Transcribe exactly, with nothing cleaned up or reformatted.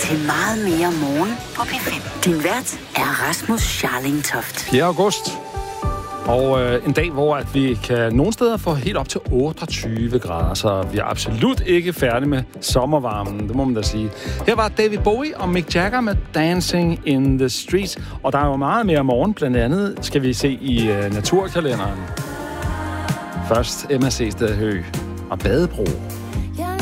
til meget mere morgen på P fem. Din vært er Rasmus Scharlingtoft. fjerde august. Og øh, en dag, hvor at vi kan nogle steder få helt op til otteogtyve grader, så vi er absolut ikke færdige med sommervarmen, det må man da sige. Her var David Bowie og Mick Jagger med Dancing in the Streets, og der er jo meget mere morgen, blandt andet skal vi se i øh, naturkalenderen. Først Emma C. Stedhø og Badebro.